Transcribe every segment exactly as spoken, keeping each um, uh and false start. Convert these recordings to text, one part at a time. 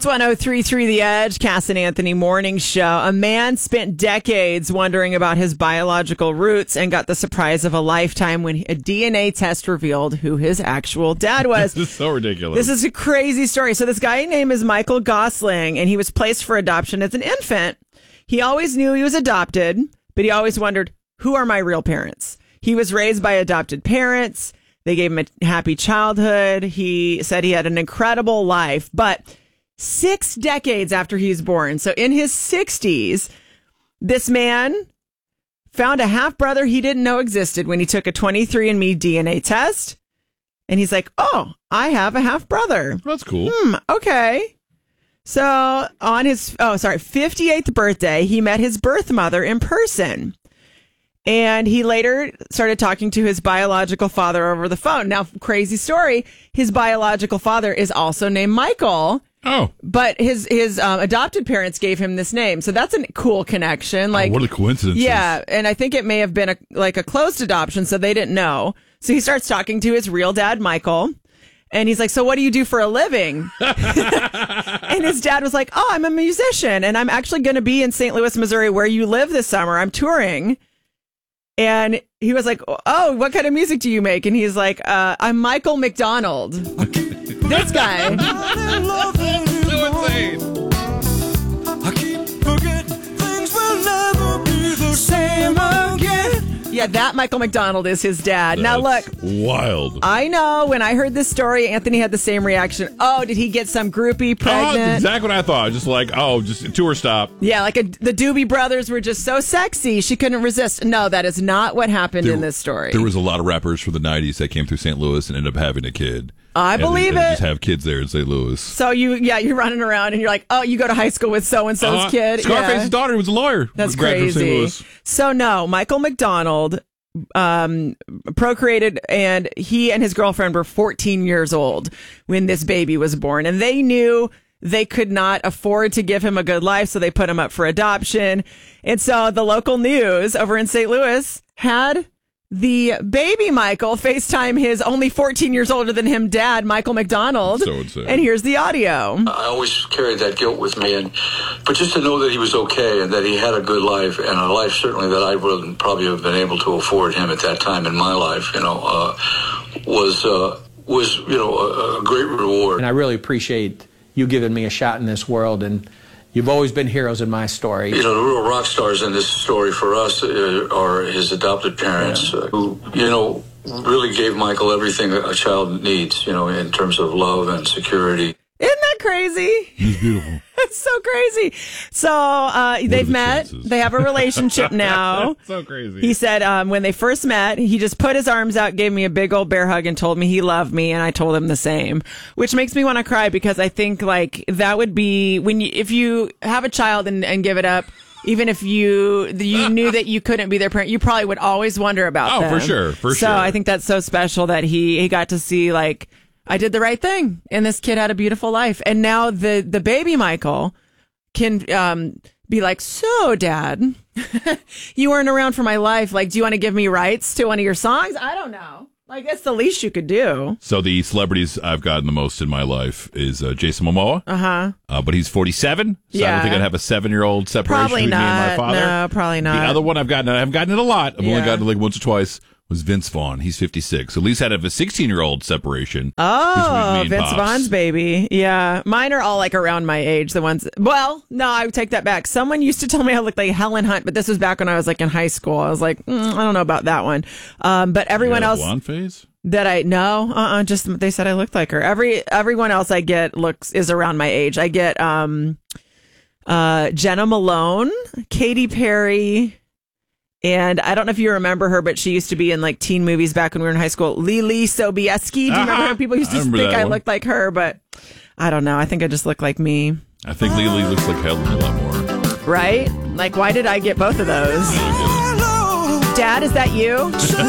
It's one oh three point three The Edge, Cass and Anthony Morning Show. A man spent decades wondering about his biological roots and got the surprise of a lifetime when a D N A test revealed who his actual dad was. This is so ridiculous. This is a crazy story. So this guy's name is Michael Gosling, and he was placed for adoption as an infant. He always knew he was adopted, but he always wondered, who are my real parents? He was raised by adopted parents. They gave him a happy childhood. He said he had an incredible life, but six decades after he was born, so in his sixties, this man found a half-brother he didn't know existed when he took a twenty-three and me D N A test. And he's like, oh, I have a half-brother. That's cool. Hmm, okay. So on his, oh, sorry, fifty-eighth birthday, he met his birth mother in person. And he later started talking to his biological father over the phone. Now, crazy story, his biological father is also named Michael. Oh. But his his um, adopted parents gave him this name. So that's a cool connection. Like, oh, what a coincidence. Yeah. And I think it may have been a, like a closed adoption, so they didn't know. So he starts talking to his real dad, Michael. And he's like, so what do you do for a living? And his dad was like, oh, I'm a musician. And I'm actually going to be in Saint Louis, Missouri, where you live this summer. I'm touring. And he was like, oh, what kind of music do you make? And he's like, uh, I'm Michael McDonald. This guy. So insane. I keep forgetting things will never be the same again. Yeah, that Michael McDonald is his dad. Now, look. Wild. I know. When I heard this story, Anthony had the same reaction. Oh, did he get some groupie pregnant? Oh, that's exactly what I thought. Just like, oh, just a tour stop. Yeah, like a, the Doobie Brothers were just so sexy, she couldn't resist. No, that is not what happened There- in this story. There was a lot of rappers from the nineties that came through Saint Louis and ended up having a kid. I And believe they, and they it. just have kids there in Saint Louis. So you, yeah, you're running around and you're like, oh, you go to high school with so and so's Uh, kid. Scarface's Yeah. daughter was a lawyer. That's Graduate of Saint crazy. Louis. So no, Michael McDonald um, procreated, and he and his girlfriend were fourteen years old when this baby was born, and they knew they could not afford to give him a good life, so they put him up for adoption. And so the local news over in Saint Louis had the baby Michael FaceTime his only fourteen years older than him dad, Michael McDonald. So insane. And here's the audio. I always carried that guilt with me, and but just to know that he was okay and that he had a good life, and a life certainly that I wouldn't probably have been able to afford him at that time in my life, you know, uh, was uh, was you know a, a great reward. And I really appreciate you giving me a shot in this world, and you've always been heroes in my story. You know, the real rock stars in this story for us uh, are his adopted parents, Yeah. uh, who, you know, really gave Michael everything a child needs, you know, in terms of love and security. Isn't that crazy? He's beautiful. It's so crazy. So uh, they've the met. chances? They have a relationship now. So crazy. He said um, when they first met, he just put his arms out, gave me a big old bear hug, and told me he loved me, and I told him the same, which makes me want to cry because I think like that would be when you, if you have a child and, and give it up. Even if you you knew that you couldn't be their parent, you probably would always wonder about Oh, them. for sure, for so sure. I think that's so special that he, he got to see, like, I did the right thing, and this kid had a beautiful life. And now the, the baby Michael can um, be like, so, Dad, you weren't around for my life. Like, do you want to give me rights to one of your songs? I don't know. Like, that's the least you could do. So the celebrities I've gotten the most in my life is uh, Jason Momoa. Uh-huh. Uh, but he's forty-seven, so I Yeah. don't think I'd have a seven-year-old separation Probably between me and not. my father. No, probably not. The other one I've gotten, I haven't gotten it a lot. I've Yeah. only gotten it like once or twice, was Vince Vaughn. He's fifty-six. So at least I'd have a sixteen-year-old separation. Oh, between me and Vince Pops. Vaughn's baby. Yeah. Mine are all like around my age. The ones, well, no, I would take that back. Someone used to tell me I looked like Helen Hunt, but this was back when I was like in high school. I was like, mm, I don't know about that one. Um, but everyone You got a else blonde phase? that I know, uh-uh, just they said I looked like her. Every everyone else I get looks is around my age. I get um, uh, Jenna Malone, Katy Perry. And I don't know if you remember her, but she used to be in like teen movies back when we were in high school. Lily Sobieski. Do you remember Uh-huh. her? People used to I remember think that I one. looked like her, but I don't know. I think I just look like me. I think Lily looks like Helen a lot more. Right? Like, why did I get both of those? Dad, is that you?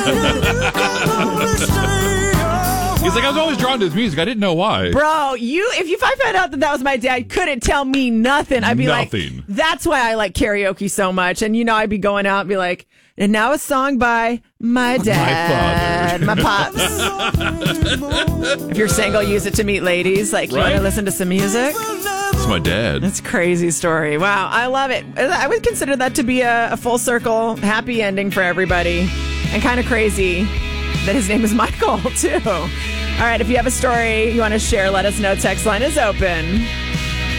He's like, I was always drawn to his music. I didn't know why. Bro, you if you if I found out that that was my dad, couldn't tell me nothing. I'd be Nothing. like, that's why I like karaoke so much. And, you know, I'd be going out and be like, and now a song by my dad, my, pops. If you're single, use it to meet ladies. Like, you want Right. to listen to some music? That's my dad. That's a crazy story. Wow, I love it. I would consider that to be a, a full circle, happy ending for everybody. And kind of crazy that his name is Michael, too. All right, if you have a story you want to share, let us know. Text line is open.